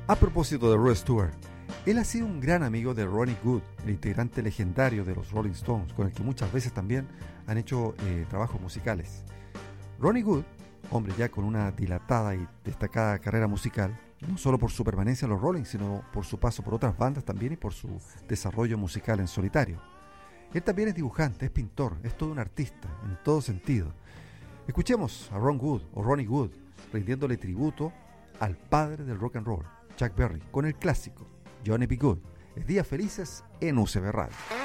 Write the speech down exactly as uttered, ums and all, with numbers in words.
A propósito de Rod Stewart, él ha sido un gran amigo de Ronnie Wood, el integrante legendario de los Rolling Stones, con el que muchas veces también han hecho eh, trabajos musicales. Ronnie Wood, hombre ya con una dilatada y destacada carrera musical, no solo por su permanencia en los Rolling, sino por su paso por otras bandas también y por su desarrollo musical en solitario. Él también es dibujante, es pintor, es todo un artista, en todo sentido. Escuchemos a Ron Wood o Ronnie Wood rindiéndole tributo al padre del rock and roll, Chuck Berry, con el clásico Johnny B. Good. Es Días Felices en U C B Radio.